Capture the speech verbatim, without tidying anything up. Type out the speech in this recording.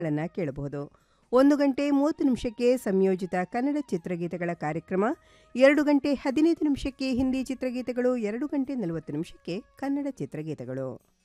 ಗಳನ್ನು ಕೇಳಬಹುದು. ಒಂದು ಗಂಟೆ ಮೂವತ್ತು ನಿಮಿಷಕ್ಕೆ ಸಂಯೋಜಿತ ಕನ್ನಡ ಚಿತ್ರಗೀತೆಗಳ ಕಾರ್ಯಕ್ರಮ, ಎರಡು ಗಂಟೆ ಹದಿನೈದು ನಿಮಿಷಕ್ಕೆ ಹಿಂದಿ ಚಿತ್ರಗೀತೆಗಳು, ಎರಡು ಗಂಟೆ ನಲವತ್ತು ನಿಮಿಷಕ್ಕೆ ಕನ್ನಡ ಚಿತ್ರಗೀತೆಗಳು.